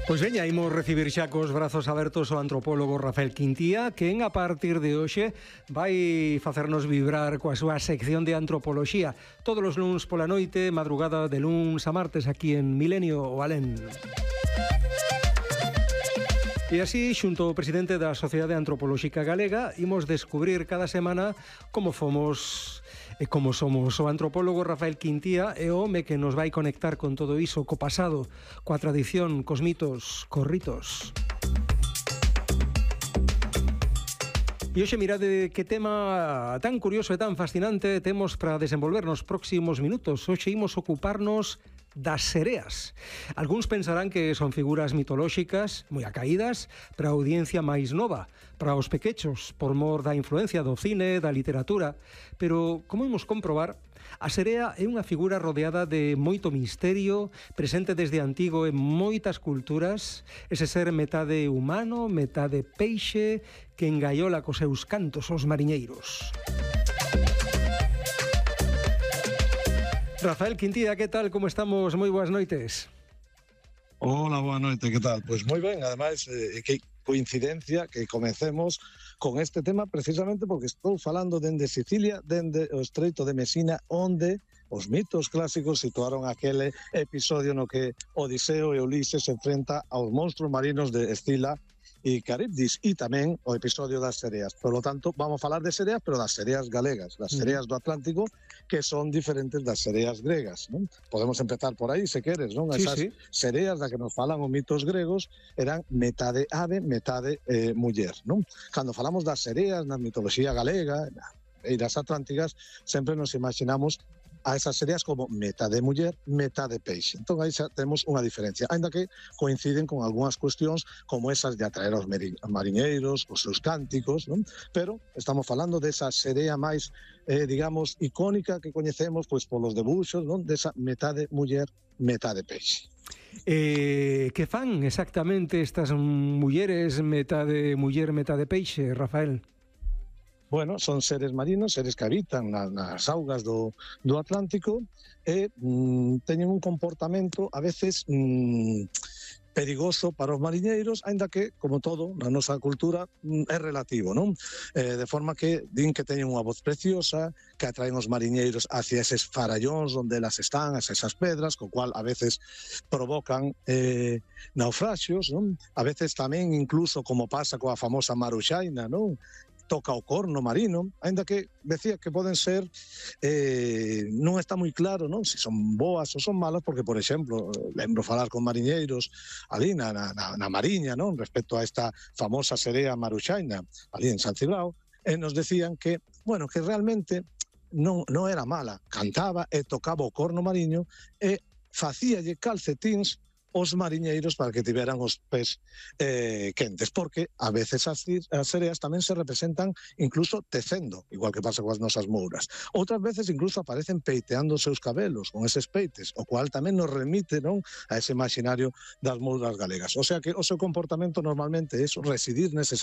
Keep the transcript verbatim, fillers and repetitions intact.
Pois veña, imos recibir xa cos brazos abertos o antropólogo Rafael Quintía, quen a partir de hoxe vai facernos vibrar coa súa sección de antropoloxía todos os luns pola noite, madrugada de luns a martes aquí en Milenio o Alén. E así, xunto ao presidente da Sociedade Antropolóxica Galega, imos descubrir cada semana como fomos e como somos. O antropólogo Rafael Quintía é o home que nos vai conectar con todo iso, co pasado, coa tradición, cos mitos, cos ritos. E hoxe mirade que tema tan curioso e tan fascinante temos para desenvolver nos próximos minutos. Hoxe imos ocuparnos das sereas. Algúns pensarán que son figuras mitolóxicas moi acaídas para a audiencia máis nova, para os pequechos, por mor da influencia do cine, da literatura, pero como imos comprobar, a serea é unha figura rodeada de moito misterio, presente desde antigo en moitas culturas, ese ser metade humano, metade peixe, que engaiola cos seus cantos os mariñeiros. Rafael Quintía, que tal? Como estamos? Moi boas noites. Hola, boa noite, que tal? Pois moi ben, ademais, eh, que coincidencia que comecemos con este tema precisamente porque estou falando dende Sicilia, dende o Estreito de Mesina, onde os mitos clásicos situaron aquele episodio no que Odiseo e Ulises se enfrenta aos monstruos marinos de Escila e Caribdis, e tamén o episodio das sereas. Por lo tanto, vamos a falar de sereas, pero das sereas galegas, das sereas do Atlántico, que son diferentes das sereas gregas, non? Podemos empezar por aí, se queres, non? Sí, Esas sí. sereas da que nos falan os mitos gregos eran metade ave, metade eh, muller, non? Cando falamos das sereas na mitoloxía galega, nas eiras atlánticas, sempre nos imaginamos a esas sereas como metade muller, metade peixe. Entón aí xa temos unha diferencia, ainda que coinciden con algunhas cuestións como esas de atraer aos mariñeiros, os seus cánticos, non? Pero estamos falando desa serea máis, eh, digamos, icónica que coñecemos pois polos debuxos, non? Desa metade muller, metade peixe. Eh, que fan exactamente estas mulleres metade muller, metade peixe, Rafael? Bueno, son seres marinos, seres que habitan nas, nas augas do, do Atlántico e mm, teñen un comportamento a veces mm, perigoso para os mariñeiros, aínda que, como todo, na nosa cultura mm, é relativo, non? Eh, de forma que din que teñen unha voz preciosa, que atraen os mariñeiros hacia eses farallóns onde elas están, hacia esas pedras, co cual a veces provocan eh, naufraxios, non? A veces tamén, incluso, como pasa coa famosa Maruxaina, non? Toca o corno marino, aínda que decía que poden ser, eh, non está moi claro, non, se son boas ou son malas, porque, por exemplo, lembro falar con mariñeiros ali na, na, na Mariña, non, respecto a esta famosa serea Maruxaina, ali en San Cibrao, e nos decían que, bueno, que realmente non, non era mala, cantaba e tocaba o corno mariño e facíalle calcetíns os mariñeiros para que tiveran os pés eh, quentes, porque a veces as, as sereas tamén se representan incluso tecendo, igual que pasa coas nosas mouras. Outras veces incluso aparecen peiteando os seus cabelos con eses peites, o cual tamén nos remite, non, a ese imaginario das mouras galegas. O sea que o seu comportamento normalmente é residir neses